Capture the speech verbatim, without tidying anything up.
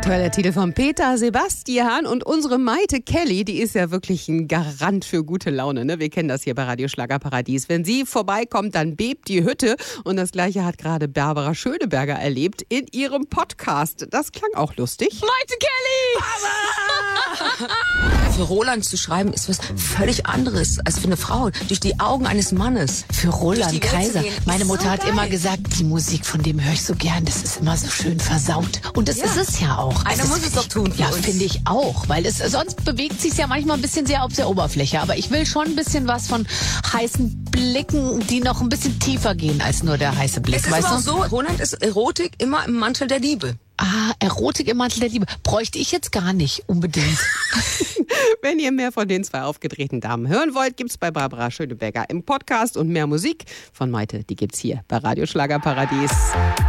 Aktueller Titel von Peter Sebastian und unsere Maite Kelly, die ist ja wirklich ein Garant für gute Laune. Ne? Wir kennen das hier bei Radio Schlagerparadies. Wenn sie vorbeikommt, dann bebt die Hütte. Und das Gleiche hat gerade Barbara Schöneberger erlebt in ihrem Podcast. Das klang auch lustig. Maite Kelly! Für Roland zu schreiben ist was völlig anderes als für eine Frau. Durch die Augen eines Mannes. Für Roland Kaiser. Meine Mutter so hat geil. immer gesagt, die Musik, von dem höre ich so gern, das ist immer so schön versaut. Und das Ja. ist es ja auch. Einer Das muss es find doch ich- tun für Ja, uns. finde ich auch. Weil es sonst bewegt sich ja manchmal ein bisschen sehr auf der Oberfläche. Aber ich will schon ein bisschen was von heißen Blicken, die noch ein bisschen tiefer gehen als nur der heiße Blick. Es ist weißt aber auch du? so, Roland ist Erotik immer im Mantel der Liebe. Ah, Erotik im Mantel der Liebe. Bräuchte ich jetzt gar nicht unbedingt. Wenn ihr mehr von den zwei aufgedrehten Damen hören wollt, gibt's bei Barbara Schöneberger im Podcast und mehr Musik von Maite, die gibt's hier bei Radio Schlagerparadies.